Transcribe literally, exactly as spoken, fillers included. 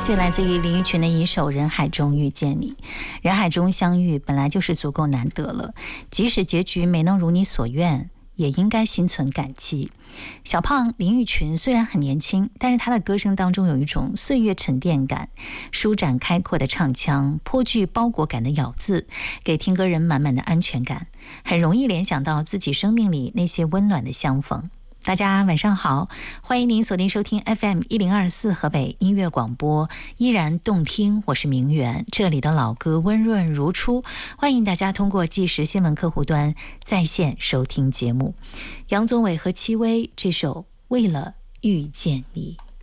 是来自于林育群的一首《人海中遇见你》。人海中相遇本来就是足够难得了，即使结局没能如你所愿，也应该心存感激。小胖林育群虽然很年轻，但是他的歌声当中有一种岁月沉淀感，舒展开阔的唱腔，颇具包裹感的咬字，给听歌人满满的安全感，很容易联想到自己生命里那些温暖的相逢。大家晚上好，欢迎您锁定收听 F M 一零二四河北音乐广播，依然动听，我是明媛，这里的老歌温润如初，欢迎大家通过即时新闻客户端在线收听节目。杨宗纬和戚薇这首《为了遇见你》。